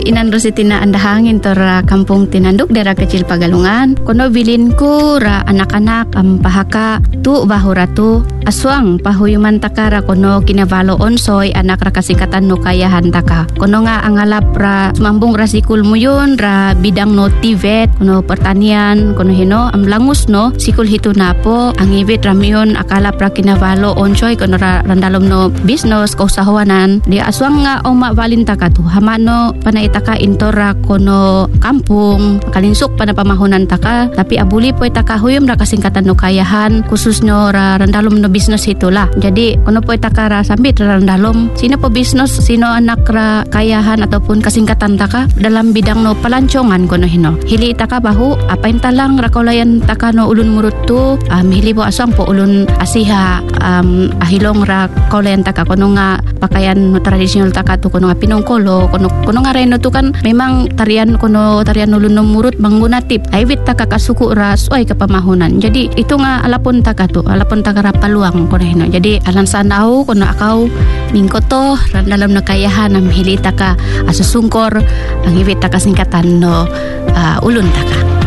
inan ro si tinaandahangin to ra kampung Tinanduk dera kecil Pagalungan. Kono bilin ko ra anak-anak pahaka tu bahura tu aswang pahuyuman takara kono kinavalo onsoy anak ra kasikatan no kayahan taka. Kono nga angalap ra sumambong ra sikul mo yun ra bidang no TVET kono pertanian kono hino amlangus no sikul hito na po ang ibit ramiyon akalap ra kinavalo onsoy kono ra randalom no business kausahawanan di aswang nga oma valin taka tu hamano panaitaka intora kono kampung kalinsuk panapamahunan taka tapi abuli po itaka huyom ra kasingkatan no kayahan khusus no ra randalom no business itulah. Jadi kono po itaka ra sambit ra randalom sino po business sino anak ra kayahan ataupun kasingkatan taka dalam bidang no palancongan kono hino hili itaka bahu apa intalang ra kaulayan taka no ulun murut tu hili po aswang po ulun asiha ahilong ra kaulayan taka kono nga pakaian no tradisional taka tu kono nga pinongkolo kono nga reno tu kan memang tarian ulun no murut manggunatip aywit taka kasuku ras oy kapamahunan. Jadi itu nga alapon taka ra paluang kono hino. Jadi alan sanau kono akaw mingkoto dalam nakayahan am hili taka asusungkor ang iwit taka singkatan no ulun taka.